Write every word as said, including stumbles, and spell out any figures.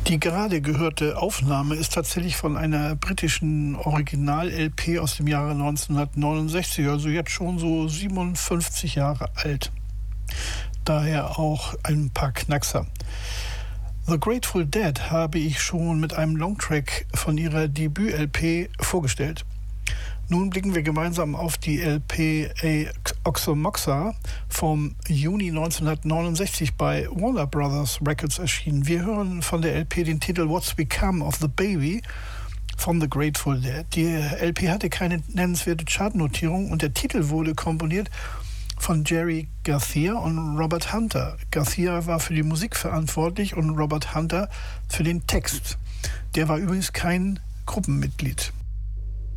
Die gerade gehörte Aufnahme ist tatsächlich von einer britischen Original-L P aus dem Jahre neunzehnhundertneunundsechzig, also jetzt schon so siebenundfünfzig Jahre alt. Daher auch ein paar Knackser. The Grateful Dead habe ich schon mit einem Longtrack von ihrer Debüt-L P vorgestellt. Nun blicken wir gemeinsam auf die L P A Oxomoxa vom Juni neunzehnhundertneunundsechzig bei Warner Brothers Records erschienen. Wir hören von der L P den Titel What's Become of the Baby von The Grateful Dead. Die L P hatte keine nennenswerte Chartnotierung und der Titel wurde komponiert von Jerry Garcia und Robert Hunter. Garcia war für die Musik verantwortlich und Robert Hunter für den Text. Der war übrigens kein Gruppenmitglied.